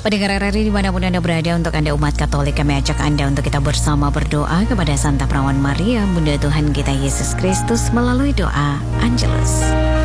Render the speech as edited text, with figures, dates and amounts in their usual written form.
Pendengar RRI dimanapun Anda berada, untuk Anda umat Katolik, kami ajak Anda untuk kita bersama berdoa kepada Santa Perawan Maria, Bunda Tuhan kita Yesus Kristus melalui doa Angelus.